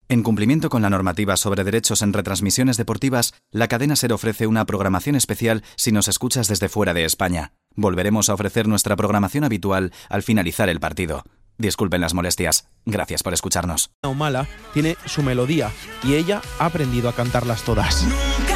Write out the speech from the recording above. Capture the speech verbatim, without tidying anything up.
En cumplimiento con la normativa sobre derechos en retransmisiones deportivas, la cadena SER ofrece una programación especial si nos escuchas desde fuera de España. Volveremos a ofrecer nuestra programación habitual al finalizar el partido. Disculpen las molestias. Gracias por escucharnos. Mala tiene su melodía y ella ha aprendido a cantarlas todas.